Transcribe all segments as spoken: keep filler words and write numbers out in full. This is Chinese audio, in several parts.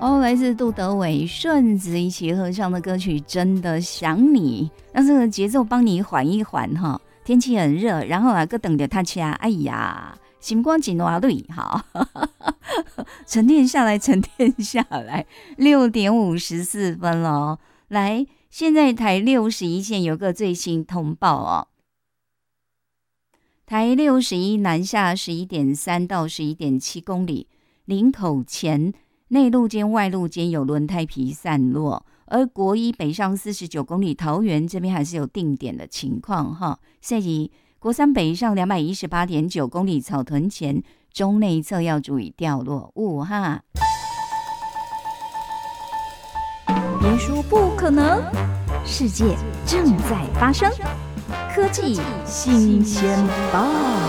哦，来自杜德伟、顺子一起合唱的歌曲《真的想你》，让这个节奏帮你缓一缓哈。天气很热，然后啊，搁等着他掐，哎呀，心光紧瓦累，好，沉淀下来，沉淀下来，六点五十四分了。来，现在台六十一线有个最新通报哦。台六十一南下十一点三到十一点七公里，林口前内陆间、外陆间有轮胎皮散落，而国一北上四十九公里，桃园这边还是有定点的情况哈。赛级国三北上两百一十八点九公里，草屯前中内侧要注意掉落物哈。别说不可能，世界正在发生。科技新鲜报，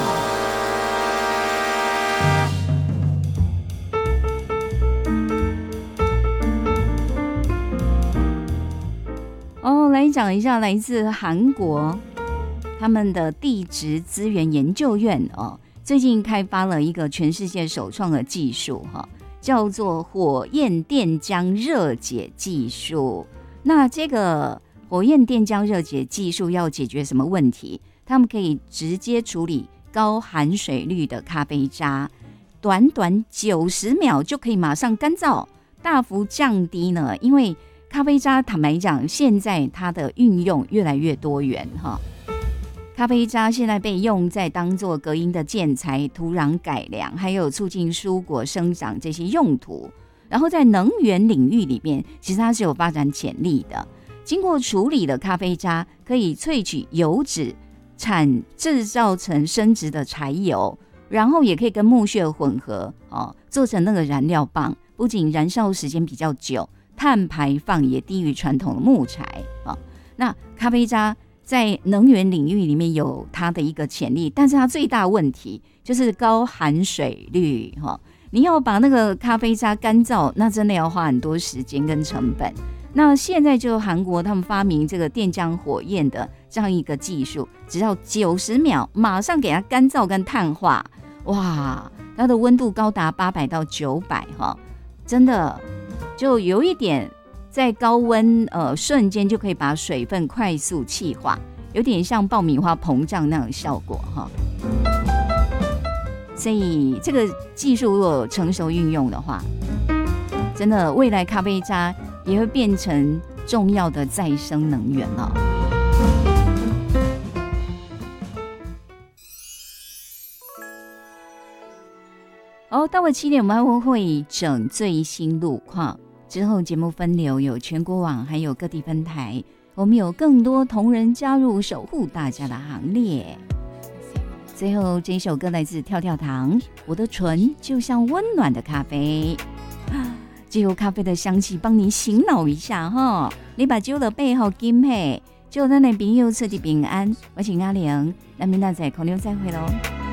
哦，来讲一下来自韩国他们的地质资源研究院哦，最近开发了一个全世界首创的技术哈，叫做火焰电浆热解技术。那这个火焰电浆热解技术要解决什么问题？他们可以直接处理高含水率的咖啡渣，短短九十秒就可以马上干燥，大幅降低呢。因为咖啡渣坦白讲，现在它的运用越来越多元哈。咖啡渣现在被用在当作隔音的建材、土壤改良，还有促进蔬果生长这些用途。然后在能源领域里面，其实它是有发展潜力的。经过处理的咖啡渣可以萃取油脂，产制造成生质的柴油，然后也可以跟木屑混合、哦、做成那个燃料棒，不仅燃烧时间比较久，碳排放也低于传统的木材、哦、那咖啡渣在能源领域里面有它的一个潜力，但是它最大问题就是高含水率、哦、你要把那个咖啡渣干燥，那真的要花很多时间跟成本。那现在就韩国他们发明这个电浆火焰的这样一个技术，只要九十秒马上给它干燥跟碳化，哇，它的温度高达八百到九百哈，真的就有一点在高温呃瞬间就可以把水分快速气化，有点像爆米花膨胀那样的效果哈。所以这个技术如果成熟运用的话，真的未来咖啡渣也会变成重要的再生能源了。哦，到了七点，我们还会整最新路况。之后节目分流有全国网，还有各地分台，我们有更多同仁加入，守护大家的行列。最后这首歌来自跳跳糖，我的唇就像温暖的咖啡。借由咖啡的香气帮你醒脑一下哈，你把酒的背后金嘿，祝咱的朋友彻底平安。我是阿玲，咱明仔载空中再会喽。